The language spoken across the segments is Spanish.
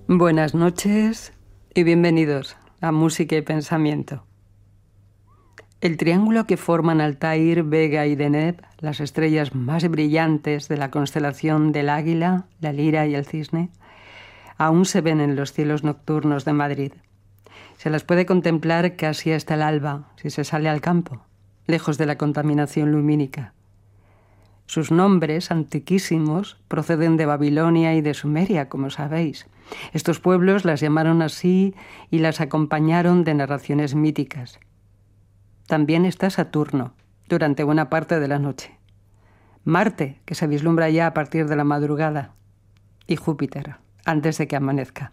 Buenas noches y bienvenidos a Música y Pensamiento. El triángulo que forman Altair, Vega y Deneb, las estrellas más brillantes de la constelación del Águila, la Lira y el Cisne, aún se ven en los cielos nocturnos de Madrid. Se las puede contemplar casi hasta el alba, si se sale al campo, lejos de la contaminación lumínica. Sus nombres, antiquísimos, proceden de Babilonia y de Sumeria, como sabéis. Estos pueblos las llamaron así y las acompañaron de narraciones míticas. También está Saturno, durante buena parte de la noche. Marte, que se vislumbra ya a partir de la madrugada. Y Júpiter, antes de que amanezca.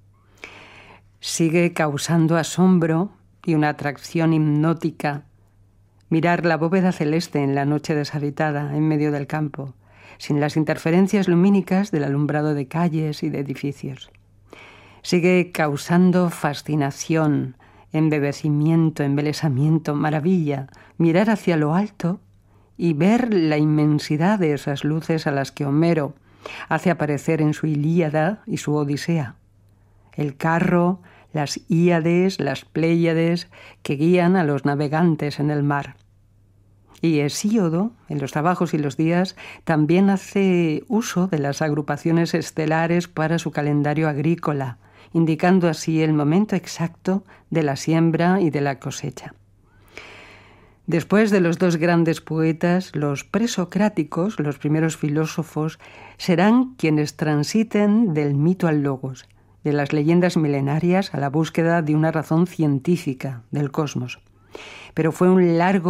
Sigue causando asombro y una atracción hipnótica mirar la bóveda celeste en la noche deshabitada, en medio del campo, sin las interferencias lumínicas del alumbrado de calles y de edificios. Sigue causando fascinación, embebecimiento, embelesamiento, maravilla, mirar hacia lo alto y ver la inmensidad de esas luces a las que Homero hace aparecer en su Ilíada y su Odisea. El carro, las Íades, las Pléyades que guían a los navegantes en el mar. Y Hesíodo, en los trabajos y los días, también hace uso de las agrupaciones estelares para su calendario agrícola, indicando así el momento exacto de la siembra y de la cosecha. Después de los dos grandes poetas, los presocráticos, los primeros filósofos, serán quienes transiten del mito al logos, de las leyendas milenarias a la búsqueda de una razón científica del cosmos. Pero fue un largo